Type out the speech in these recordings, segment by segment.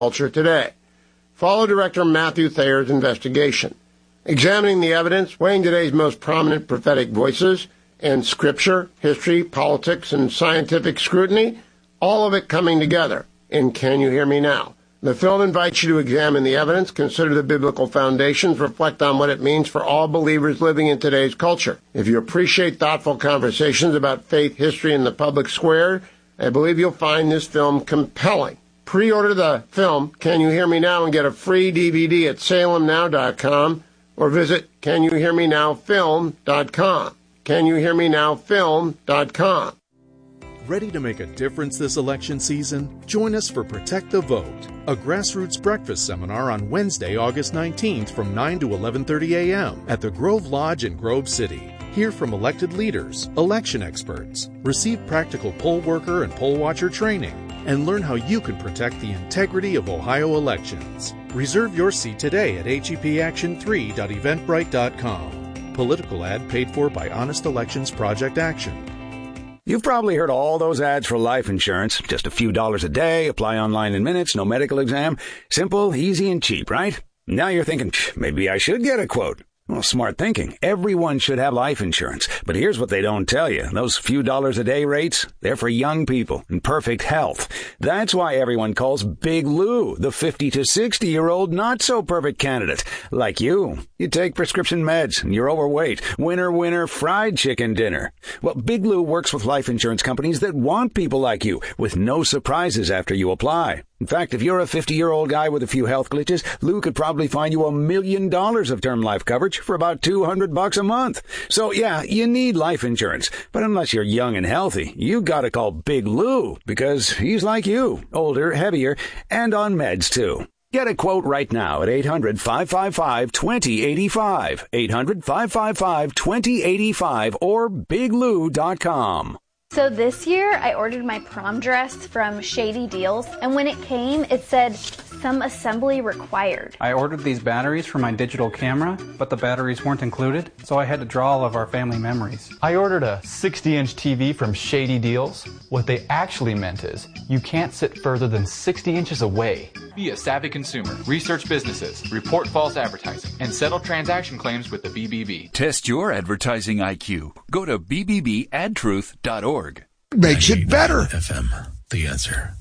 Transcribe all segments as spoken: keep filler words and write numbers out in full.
culture today. Follow Director Matthew Thayer's investigation, examining the evidence, weighing today's most prominent prophetic voices, and scripture, history, politics, and scientific scrutiny, all of it coming together in Can You Hear Me Now? The film invites you to examine the evidence, consider the biblical foundations, reflect on what it means for all believers living in today's culture. If you appreciate thoughtful conversations about faith, history, and the public square, I believe you'll find this film compelling. Pre-order the film, Can You Hear Me Now, and get a free D V D at salem now dot com or visit can you hear me now film dot com. can you hear me now film dot com. Ready to make a difference this election season? Join us for Protect the Vote, a grassroots breakfast seminar on Wednesday, August nineteenth from nine to eleven thirty a.m. at the Grove Lodge in Grove City. Hear from elected leaders, election experts, receive practical poll worker and poll watcher training, and learn how you can protect the integrity of Ohio elections. Reserve your seat today at H E P action three dot eventbrite dot com. Political ad paid for by Honest Elections Project Action. You've probably heard all those ads for life insurance. Just a few dollars a day, apply online in minutes, no medical exam. Simple, easy, and cheap, right? Now you're thinking, maybe I should get a quote. Well, smart thinking. Everyone should have life insurance. But here's what they don't tell you. Those few dollars a day rates, they're for young people in perfect health. That's why everyone calls Big Lou the fifty to sixty-year-old not-so-perfect candidate. Like you. You take prescription meds and you're overweight. Winner, winner, fried chicken dinner. Well, Big Lou works with life insurance companies that want people like you with no surprises after you apply. In fact, if you're a fifty-year-old guy with a few health glitches, Lou could probably find you a million dollars of term life coverage for about two hundred bucks a month. So yeah, you need life insurance. But unless you're young and healthy, you gotta call Big Lou because he's like you, older, heavier, and on meds too. Get a quote right now at eight hundred, five five five, two zero eight five, eight hundred, five five five, two zero eight five, or big lou dot com. So this year, I ordered my prom dress from Shady Deals, and when it came, it said, some assembly required. I ordered these batteries for my digital camera, but the batteries weren't included, so I had to draw all of our family memories. I ordered a sixty inch T V from Shady Deals. What they actually meant is, you can't sit further than sixty inches away. Be a savvy consumer, research businesses, report false advertising, and settle transaction claims with the B B B. Test your advertising I Q. Go to b b b ad truth dot org. Makes it better. F M, the answer.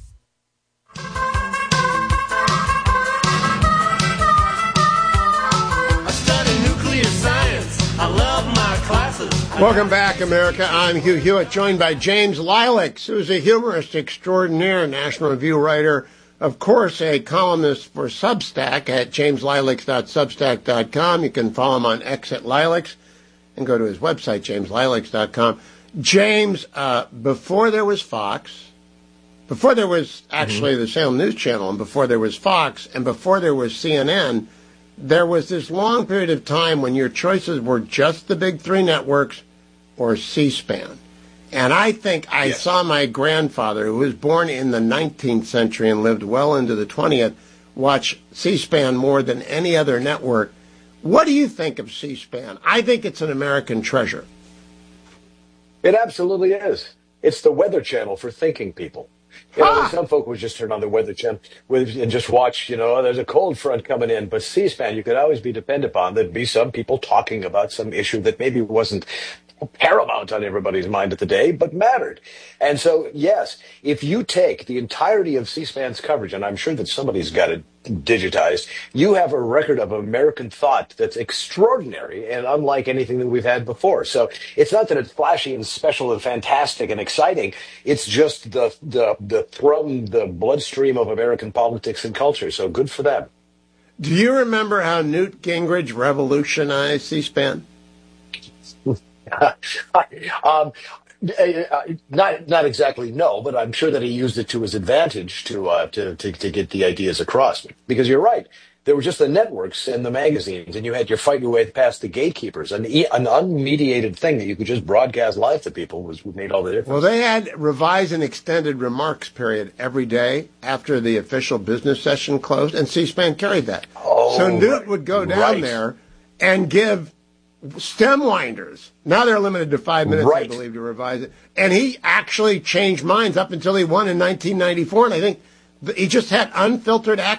I study nuclear science. I love my classes. Welcome back, America. I'm Hugh Hewitt, joined by James Lilacs, who's a humorist extraordinaire, National Review writer, of course, a columnist for Substack at james lilacs dot substack dot com. You can follow him on X at Lilacs and go to his website, james lilacs dot com. James, uh, before there was Fox, before there was actually mm-hmm. the Salem News Channel, and before there was Fox, and before there was C N N, there was this long period of time when your choices were just the big three networks or C-SPAN. And I think I yes. saw my grandfather, who was born in the nineteenth century and lived well into the twentieth, watch C-SPAN more than any other network. What do you think of C-SPAN? I think it's an American treasure. It absolutely is. It's the Weather Channel for thinking people. You know, ah! some folk would just turn on the Weather Channel and just watch, you know, there's a cold front coming in. But C-SPAN, you could always be dependent upon. There'd be some people talking about some issue that maybe wasn't paramount on everybody's mind at the day, but mattered. And so, yes, if you take the entirety of C-SPAN's coverage, and I'm sure that somebody's got it digitized, you have a record of American thought that's extraordinary and unlike anything that we've had before. So it's not that it's flashy and special and fantastic and exciting. It's just the the the from the bloodstream of American politics and culture. So good for them. Do you remember how Newt Gingrich revolutionized C-SPAN? um, not not exactly no, but I'm sure that he used it to his advantage to uh, to, to to get the ideas across. Because you're right, there were just the networks and the magazines, and you had your fight your way past the gatekeepers. An an unmediated thing that you could just broadcast live to people was what made all the difference. Well, they had revised and extended remarks period every day after the official business session closed, and C-SPAN carried that. Oh, so Newt right. would go down right. there and give stem winders. Now they're limited to five minutes, right. I believe, to revise it. And he actually changed minds up until he won in nineteen ninety-four. And I think He just had unfiltered